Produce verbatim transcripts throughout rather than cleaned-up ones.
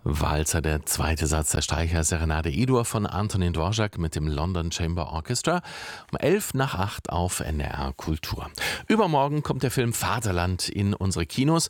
Walzer, der zweite Satz der Streicher-Serenade I-Dur von Antonin Dvorak mit dem London Chamber Orchestra. Um elf nach acht auf N D R Kultur. Übermorgen kommt der Film Vaterland in unsere Kinos.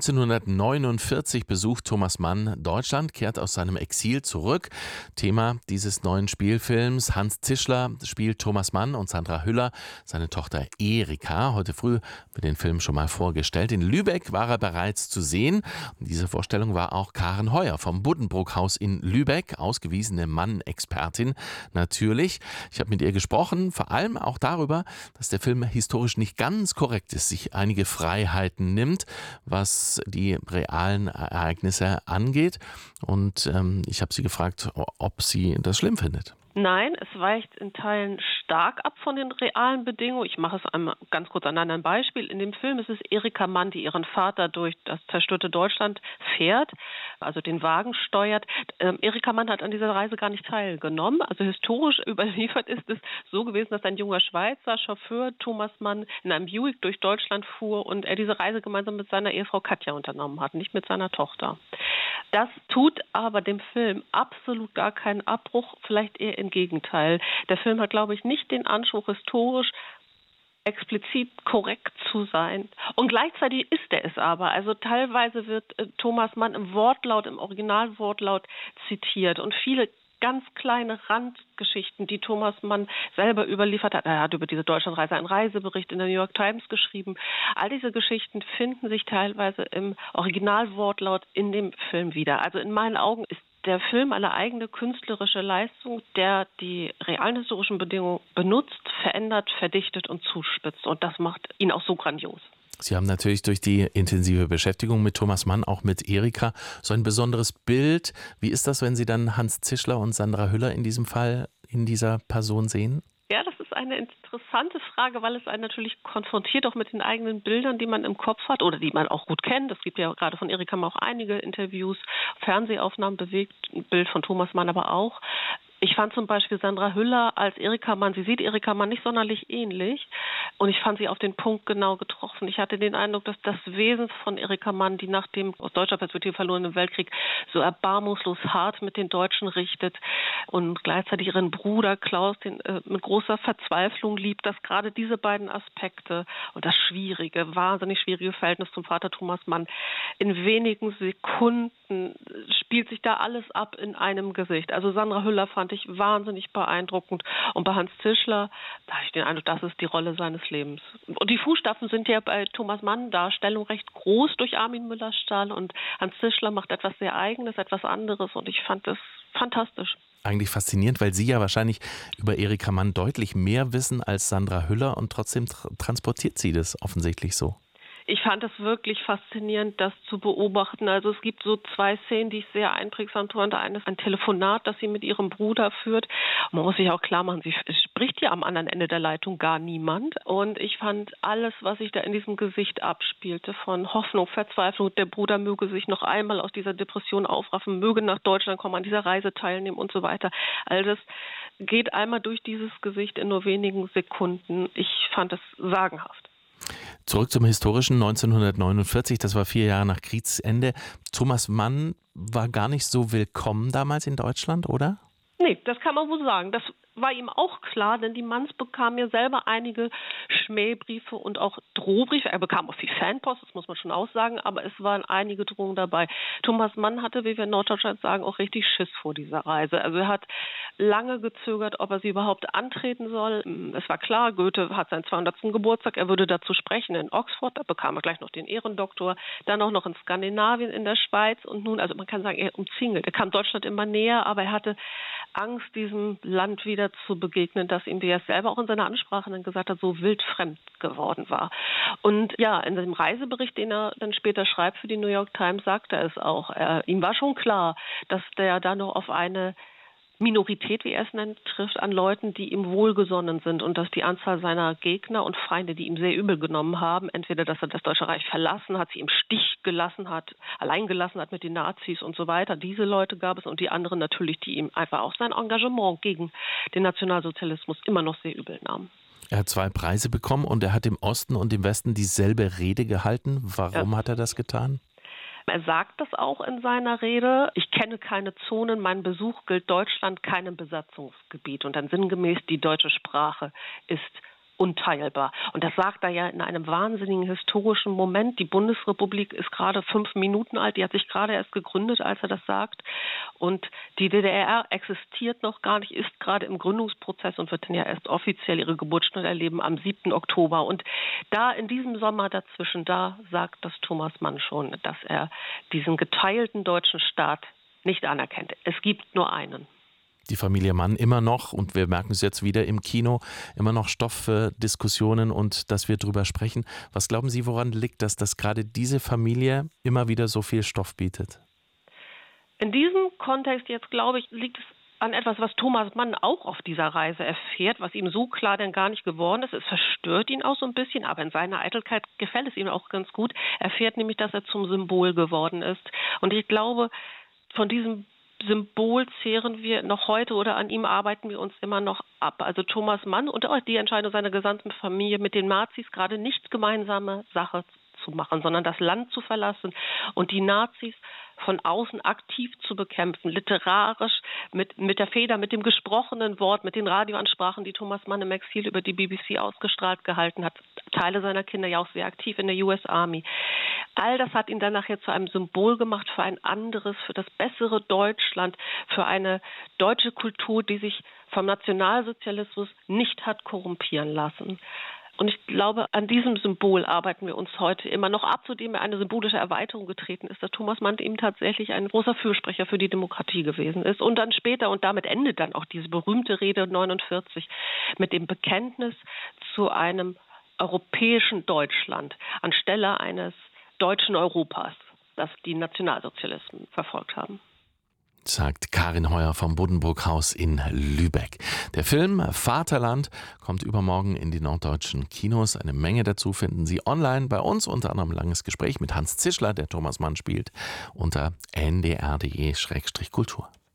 neunzehnhundertneunundvierzig besucht Thomas Mann Deutschland, kehrt aus seinem Exil zurück. Thema dieses neuen Spielfilms: Hans Zischler spielt Thomas Mann und Sandra Hüller seine Tochter Erika. Heute früh wird den Film schon mal vorgestellt. In Lübeck war er bereits zu sehen. In dieser Vorstellung war auch Karen Heuer vom Buddenbrook-Haus in Lübeck, ausgewiesene Mann-Expertin natürlich. Ich habe mit ihr gesprochen, vor allem auch darüber, dass der Film historisch nicht ganz korrekt ist, sich einige Freiheiten nimmt, was die realen Ereignisse angeht. Und ähm, ich habe sie gefragt, ob sie das schlimm findet. Nein, es weicht in Teilen stark ab von den realen Bedingungen. Ich mache es einmal ganz kurz an einem Beispiel. In dem Film ist es Erika Mann, die ihren Vater durch das zerstörte Deutschland fährt, also den Wagen steuert. Ähm, Erika Mann hat an dieser Reise gar nicht teilgenommen. Also historisch überliefert ist es so gewesen, dass ein junger Schweizer Chauffeur, Thomas Mann, in einem Buick durch Deutschland fuhr und er diese Reise gemeinsam mit seiner Ehefrau Katja unternommen hat, nicht mit seiner Tochter. Das tut aber dem Film absolut gar keinen Abbruch, vielleicht eher im Gegenteil. Der Film hat, glaube ich, nicht den Anspruch, historisch explizit korrekt zu sein. Und gleichzeitig ist er es aber. Also teilweise wird äh, Thomas Mann im Wortlaut, im Originalwortlaut zitiert und viele ganz kleine Randgeschichten, die Thomas Mann selber überliefert hat. Er hat über diese Deutschlandreise einen Reisebericht in der New York Times geschrieben. All diese Geschichten finden sich teilweise im Originalwortlaut in dem Film wieder. Also in meinen Augen ist der Film eine eigene künstlerische Leistung, der die realen historischen Bedingungen benutzt, verändert, verdichtet und zuspitzt. Und das macht ihn auch so grandios. Sie haben natürlich durch die intensive Beschäftigung mit Thomas Mann, auch mit Erika, so ein besonderes Bild. Wie ist das, wenn Sie dann Hans Zischler und Sandra Hüller in diesem Fall in dieser Person sehen? Ja, das ist eine interessante Frage, weil es einen natürlich konfrontiert auch mit den eigenen Bildern, die man im Kopf hat oder die man auch gut kennt. Es gibt ja gerade von Erika auch einige Interviews, Fernsehaufnahmen, bewegt, ein Bild von Thomas Mann aber auch. Ich fand zum Beispiel Sandra Hüller als Erika Mann, sie sieht Erika Mann nicht sonderlich ähnlich und ich fand sie auf den Punkt genau getroffen. Ich hatte den Eindruck, dass das Wesen von Erika Mann, die nach dem aus deutscher Perspektive verlorenen Weltkrieg so erbarmungslos hart mit den Deutschen richtet und gleichzeitig ihren Bruder Klaus, den äh, mit großer Verzweiflung liebt, dass gerade diese beiden Aspekte und das schwierige, wahnsinnig schwierige Verhältnis zum Vater Thomas Mann in wenigen Sekunden spielt sich da alles ab in einem Gesicht. Also Sandra Hüller fand ich wahnsinnig beeindruckend. Und bei Hans Zischler, da habe ich den Eindruck, das ist die Rolle seines Lebens. Und die Fußstapfen sind ja bei Thomas Mann Darstellung recht groß durch Armin Müller-Stahl und Hans Zischler macht etwas sehr Eigenes, etwas anderes und ich fand das fantastisch. Eigentlich faszinierend, weil Sie ja wahrscheinlich über Erika Mann deutlich mehr wissen als Sandra Hüller und trotzdem tra- transportiert sie das offensichtlich so. Ich fand es wirklich faszinierend, das zu beobachten. Also es gibt so zwei Szenen, die ich sehr einprägsam fand. Eine ist ein Telefonat, das sie mit ihrem Bruder führt. Man muss sich auch klar machen, sie es spricht ja am anderen Ende der Leitung gar niemand. Und ich fand alles, was sich da in diesem Gesicht abspielte, von Hoffnung, Verzweiflung, der Bruder möge sich noch einmal aus dieser Depression aufraffen, möge nach Deutschland kommen, an dieser Reise teilnehmen und so weiter. All das geht einmal durch dieses Gesicht in nur wenigen Sekunden. Ich fand es sagenhaft. Zurück zum historischen neunzehnhundertneunundvierzig, das war vier Jahre nach Kriegsende. Thomas Mann war gar nicht so willkommen damals in Deutschland, oder? Nee, das kann man wohl sagen. Das war ihm auch klar, denn die Manns bekamen ja selber einige Schmähbriefe und auch Drohbriefe. Er bekam auch viel Fanpost, das muss man schon aussagen, aber es waren einige Drohungen dabei. Thomas Mann hatte, wie wir in Norddeutschland sagen, auch richtig Schiss vor dieser Reise. Also er hat lange gezögert, ob er sie überhaupt antreten soll. Es war klar, Goethe hat seinen zweihundertsten Geburtstag, er würde dazu sprechen in Oxford, da bekam er gleich noch den Ehrendoktor, dann auch noch in Skandinavien, in der Schweiz und nun, also man kann sagen, er umzingelt. Er kam Deutschland immer näher, aber er hatte Angst, diesem Land wieder zu begegnen, das ihm, wie er es selber auch in seiner Ansprache dann gesagt hat, so wildfremd geworden war. Und ja, in dem Reisebericht, den er dann später schreibt für die New York Times, sagt er es auch. Er, ihm war schon klar, dass der da noch auf eine Minorität, wie er es nennt, trifft an Leuten, die ihm wohlgesonnen sind und dass die Anzahl seiner Gegner und Feinde, die ihm sehr übel genommen haben, entweder, dass er das Deutsche Reich verlassen hat, sie im Stich gelassen hat, allein gelassen hat mit den Nazis und so weiter. Diese Leute gab es und die anderen natürlich, die ihm einfach auch sein Engagement gegen den Nationalsozialismus immer noch sehr übel nahmen. Er hat zwei Preise bekommen und er hat im Osten und im Westen dieselbe Rede gehalten. Warum ja. hat er das getan? Er sagt das auch in seiner Rede. Ich kenne keine Zonen, mein Besuch gilt Deutschland keinem Besatzungsgebiet. Und dann sinngemäß, die deutsche Sprache ist unteilbar. Und das sagt er ja in einem wahnsinnigen historischen Moment. Die Bundesrepublik ist gerade fünf Minuten alt, die hat sich gerade erst gegründet, als er das sagt. Und die D D R existiert noch gar nicht, ist gerade im Gründungsprozess und wird dann ja erst offiziell ihre Geburtsstunde erleben am siebten Oktober. Und da in diesem Sommer dazwischen, da sagt das Thomas Mann schon, dass er diesen geteilten deutschen Staat nicht anerkennt. Es gibt nur einen. Die Familie Mann immer noch, und wir merken es jetzt wieder im Kino, immer noch Stoff für Diskussionen und dass wir drüber sprechen. Was glauben Sie, woran liegt das, dass gerade diese Familie immer wieder so viel Stoff bietet? In diesem Kontext jetzt, glaube ich, liegt es an etwas, was Thomas Mann auch auf dieser Reise erfährt, was ihm so klar denn gar nicht geworden ist. Es verstört ihn auch so ein bisschen, aber in seiner Eitelkeit gefällt es ihm auch ganz gut. Er erfährt nämlich, dass er zum Symbol geworden ist. Und ich glaube, von diesem Symbol zehren wir noch heute oder an ihm arbeiten wir uns immer noch ab. Also Thomas Mann und auch die Entscheidung seiner gesamten Familie, mit den Nazis gerade nicht gemeinsame Sache zu machen, sondern das Land zu verlassen und die Nazis von außen aktiv zu bekämpfen, literarisch, mit, mit der Feder, mit dem gesprochenen Wort, mit den Radioansprachen, die Thomas Mann im Exil über die B B C ausgestrahlt gehalten hat. Teile seiner Kinder ja auch sehr aktiv in der U S Army. All das hat ihn dann nachher zu einem Symbol gemacht für ein anderes, für das bessere Deutschland, für eine deutsche Kultur, die sich vom Nationalsozialismus nicht hat korrumpieren lassen. Und ich glaube, an diesem Symbol arbeiten wir uns heute immer noch ab, zu dem er eine symbolische Erweiterung getreten ist, dass Thomas Mann eben tatsächlich ein großer Fürsprecher für die Demokratie gewesen ist. Und dann später, und damit endet dann auch diese berühmte Rede neunundvierzig, mit dem Bekenntnis zu einem europäischen Deutschland anstelle eines deutschen Europas, das die Nationalsozialisten verfolgt haben. Sagt Karin Heuer vom Buddenbrook-Haus in Lübeck. Der Film Vaterland kommt übermorgen in die norddeutschen Kinos. Eine Menge dazu finden Sie online bei uns, unter anderem ein langes Gespräch mit Hans Zischler, der Thomas Mann spielt, unter n d r punkt d e slash kultur.